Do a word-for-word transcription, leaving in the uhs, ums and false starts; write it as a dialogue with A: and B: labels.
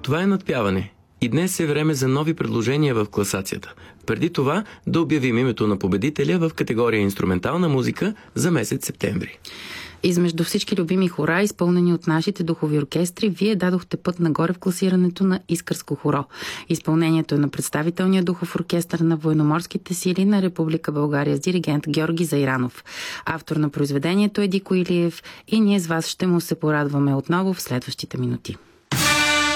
A: Това е надпяване. И днес е време за нови предложения в класацията. Преди това да обявим името на победителя в категория инструментална музика за месец септември.
B: Измежду всички любими хора, изпълнени от нашите духови оркестри, вие дадохте път нагоре в класирането на Искърско хоро. Изпълнението е на представителния духов оркестър на Военноморските сили на Република България с диригент Георги Зайранов. Автор на произведението е Дико Илиев и ние с вас ще му се порадваме отново в следващите минути.